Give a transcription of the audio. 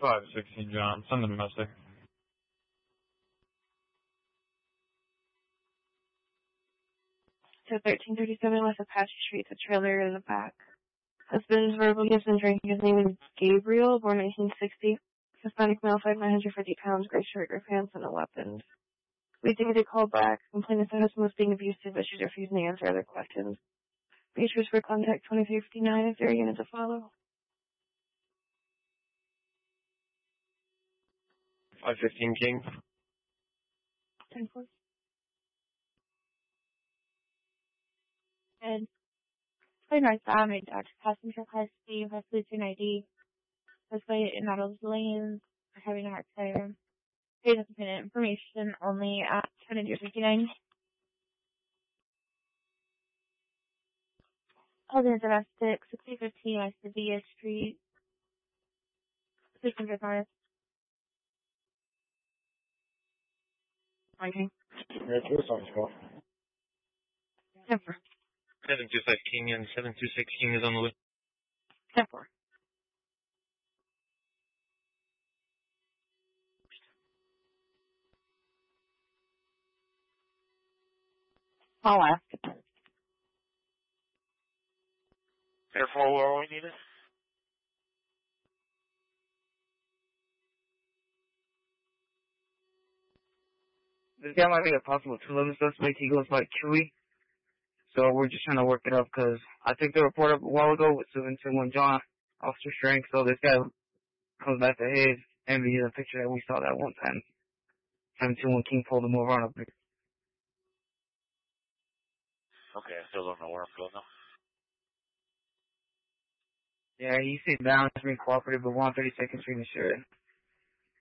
516 John, send the domestic. To 1337 West Apache Street, the trailer in the back. Husband is verbal, he has been drinking. His name is Gabriel, born 1960. Hispanic male, 5'9", 150 pounds, gray shirt, gray pants, and a weapon. We think they called back, complaining that her husband was being abusive, but she's refusing to answer other questions. Beatrice for contact 2359 if there are units to follow. 515 King. 10-4. And plane right damage, passenger class C, has Lutheran ID. This way in Adams Lane, having a hard time. Pay independent information only at 2259. Holding a domestic, 6015 West Sevilla Street. 600 North. Okay. That's what's on the call. 10-4. 725 King and 726 King is on the way. 10-4. I'll ask. Therefore, where we need it? This guy might be a possible two-level suspect. He goes by Chewy. So we're just trying to work it up because I think the report up a while ago was 721 John, Officer Strength. So this guy comes back to his and the picture that we saw that one time. 721 King pulled him over on a big. Okay, I still don't know where I'm going now. Yeah, he seemed down, he's being cooperative, but 132nd Street is sure.